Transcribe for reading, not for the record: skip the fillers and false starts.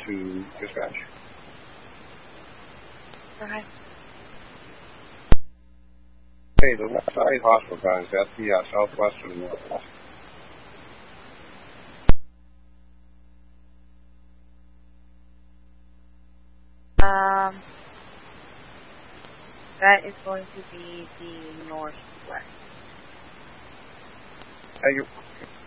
to dispatch. Okay. Hey, the Westside Hospital ground, is that the southwest or the northwest? That is going to be the northwest. Hey,